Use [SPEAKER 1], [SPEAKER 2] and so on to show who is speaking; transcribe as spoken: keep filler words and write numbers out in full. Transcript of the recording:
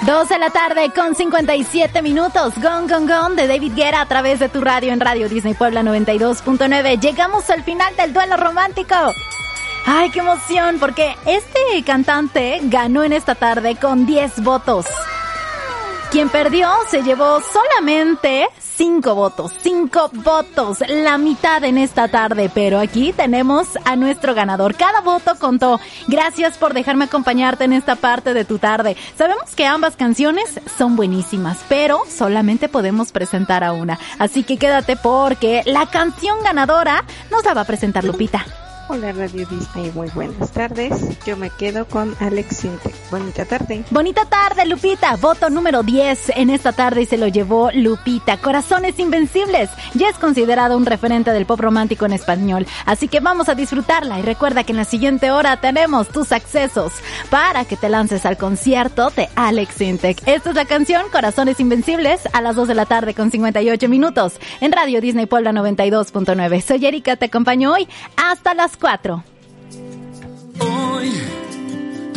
[SPEAKER 1] dos de la tarde con cincuenta y siete minutos. Gone, Gone, Gone de David Guetta a través de tu radio en Radio Disney Puebla noventa y dos punto nueve. Llegamos al final del duelo romántico. ¡Ay, qué emoción! Porque este cantante ganó en esta tarde con diez votos. Quien perdió se llevó solamente cinco votos, cinco votos, la mitad en esta tarde, pero aquí tenemos a nuestro ganador. Cada voto contó. Gracias por dejarme acompañarte en esta parte de tu tarde. Sabemos que ambas canciones son buenísimas, pero solamente podemos presentar a una. Así que quédate porque la canción ganadora nos la va a presentar Lupita.
[SPEAKER 2] Hola Radio Disney, muy buenas tardes. Yo me quedo con Alex Sintek. Bonita tarde.
[SPEAKER 1] Bonita tarde, Lupita. Voto número diez en esta tarde y se lo llevó Lupita. Corazones Invencibles. Ya es considerado un referente del pop romántico en español. Así que vamos a disfrutarla y recuerda que en la siguiente hora tenemos tus accesos para que te lances al concierto de Alex Sintek. Esta es la canción Corazones Invencibles a las dos de la tarde con cincuenta y ocho minutos en Radio Disney Puebla noventa y dos punto nueve. Soy Erika, te acompaño hoy hasta las cuatro.
[SPEAKER 3] Hoy